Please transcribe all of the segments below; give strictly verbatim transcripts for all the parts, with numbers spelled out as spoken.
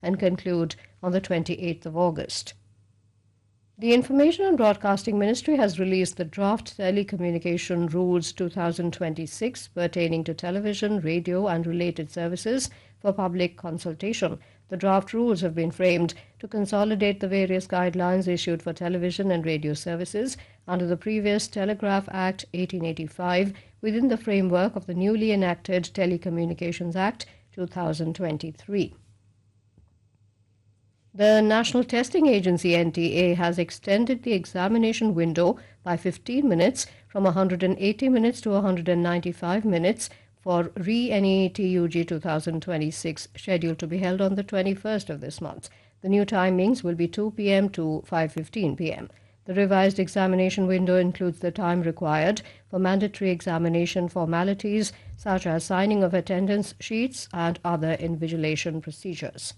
and conclude on the twenty-eighth of August. The Information and Broadcasting Ministry has released the Draft Telecommunication Rules two thousand twenty-six pertaining to television, radio, and related services for public consultation. The draft rules have been framed to consolidate the various guidelines issued for television and radio services under the previous Telegraph Act eighteen eighty-five within the framework of the newly enacted Telecommunications Act two thousand twenty-three. The National Testing Agency N T A has extended the examination window by fifteen minutes from one hundred eighty minutes to one hundred ninety-five minutes for re-N E T U G two thousand twenty-six, scheduled to be held on the twenty-first of this month. The new timings will be two p m to five fifteen p m The revised examination window includes the time required for mandatory examination formalities such as signing of attendance sheets and other invigilation procedures.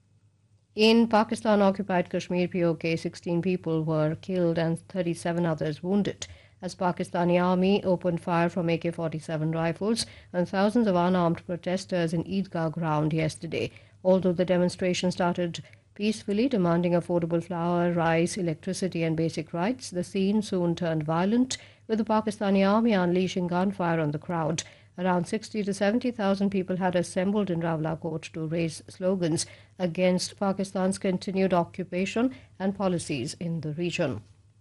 In Pakistan-occupied Kashmir P O K, sixteen people were killed and thirty-seven others wounded as Pakistani army opened fire from A K forty-seven rifles on thousands of unarmed protesters in Eidgah ground yesterday. Although the demonstration started peacefully, demanding affordable flour, rice, electricity and basic rights, the scene soon turned violent, with the Pakistani army unleashing gunfire on the crowd. Around sixty to seventy thousand people had assembled in Rawalakot to raise slogans against Pakistan's continued occupation and policies in the region.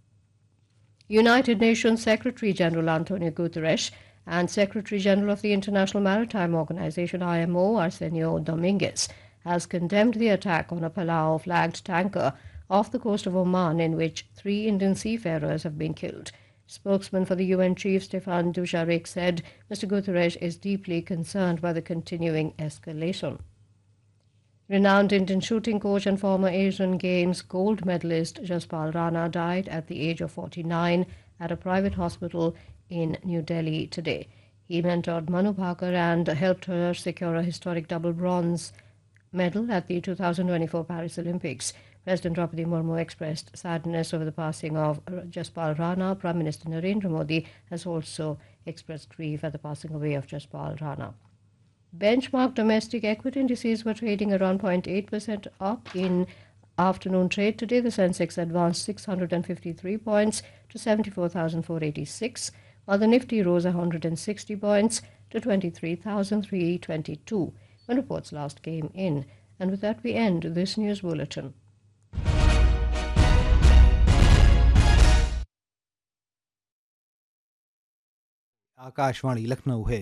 United Nations Secretary-General Antonio Guterres and Secretary-General of the International Maritime Organization I M O Arsenio Dominguez has condemned the attack on a Palau-flagged tanker off the coast of Oman in which three Indian seafarers have been killed. Spokesman for the U N chief Stefan Dujarric said Mister Guterres is deeply concerned by the continuing escalation. Renowned Indian shooting coach and former Asian Games gold medalist Jaspal Rana died at the age of forty-nine at a private hospital in New Delhi today. He mentored Manu Bhaker and helped her secure a historic double bronze medal at the two thousand twenty-four Paris Olympics. President Draupadi Murmu expressed sadness over the passing of Jaspal Rana. Prime Minister Narendra Modi has also expressed grief at the passing away of Jaspal Rana. Benchmark domestic equity indices were trading around zero point eight percent up in afternoon trade today. The Sensex advanced six hundred fifty-three points to seventy-four thousand four hundred eighty-six, while the Nifty rose one hundred sixty points to twenty-three thousand three hundred twenty-two when reports last came in. And with that, we end this news bulletin. Akashvani Lucknow है।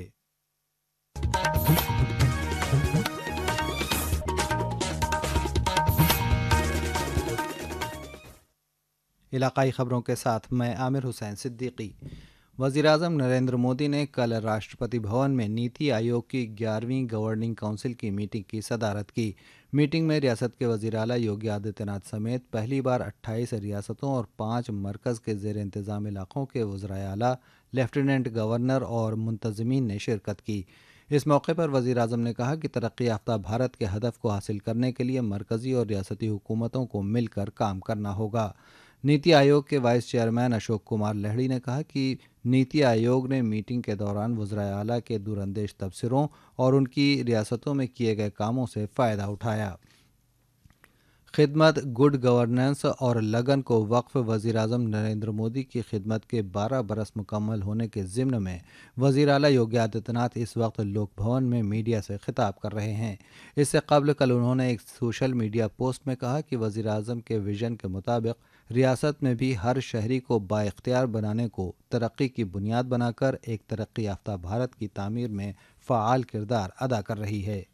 इलाकाई खबरों के साथ मैं आमिर हुसैन सिद्दीकी। वज़ीर-ए-आज़म नरेंद्र मोदी ने कल राष्ट्रपति भवन में नीति आयोग की ग्यारहवीं गवर्निंग काउंसिल की मीटिंग की सदारत की। मीटिंग में रियासत के वज़ीर आला योगी आदित्यनाथ समेत पहली बार अट्ठाईस रियासतों और पाँच मरकज़ के ज़ेर इंतज़ाम इलाक़ों के वज़राए आला, लेफ्टिनेंट गवर्नर और मुंतज़मीन ने शिरकत की। इस मौके पर वज़ीर-ए-आज़म ने कहा कि तरक्की याफ्ता भारत के हदफ को हासिल करने के लिए मरकज़ी और रियासती हुकूमतों को मिलकर काम करना होगा। नीति आयोग के वाइस चेयरमैन अशोक कुमार लहड़ी ने कहा कि नीति आयोग ने मीटिंग के दौरान वज़राए आला के दूरंदेश तबसरों और उनकी रियासतों में किए गए कामों से फ़ायदा उठाया। खिदमत, गुड गवर्नेंस और लगन को वक्फ वज़ीर-ए-आज़म नरेंद्र मोदी की खिदमत के बारह बरस मुकम्मल होने के ज़िम्न में वज़ीर आला योगी आदित्यनाथ इस वक्त लोक भवन में मीडिया से खिताब कर रहे हैं। इससे कबल कल उन्होंने एक सोशल मीडिया पोस्ट में कहा कि वज़ीर-ए-आज़म के विजन के मुताबिक रियासत में भी हर शहरी को बाइख्तियार बनाने को तरक्की की बुनियाद बनाकर एक तरक्की याफ्ता भारत की तामीर में फ़आल किरदार अदा कर रही है।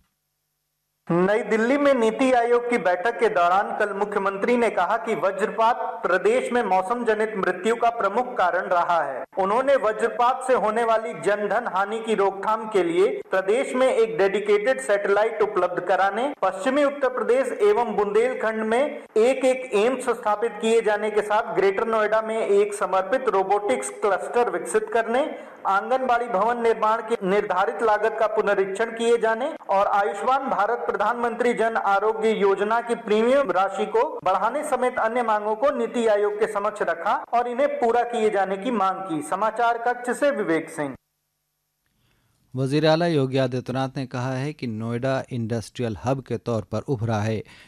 नई दिल्ली में नीति आयोग की बैठक के दौरान कल मुख्यमंत्री ने कहा कि वज्रपात प्रदेश में मौसम जनित मृत्यु का प्रमुख कारण रहा है। उन्होंने वज्रपात से होने वाली जनधन हानि की रोकथाम के लिए प्रदेश में एक डेडिकेटेड सैटेलाइट उपलब्ध कराने, पश्चिमी उत्तर प्रदेश एवं बुंदेलखंड में एक एक एम्स स्थापित किए जाने के साथ ग्रेटर नोएडा में एक समर्पित रोबोटिक्स क्लस्टर विकसित करने, आंगनबाड़ी भवन निर्माण की निर्धारित लागत का पुनरीक्षण किए जाने और आयुष्मान भारत प्रधानमंत्री जन आरोग्य योजना की प्रीमियम राशि को बढ़ाने समेत अन्य मांगों को नीति आयोग के समक्ष रखा और इन्हें पूरा किए जाने की मांग की। समाचार कक्ष से विवेक सिंह। वज़ीर आला योगी आदित्यनाथ ने कहा है कि नोएडा इंडस्ट्रियल हब के तौर पर उभरा है।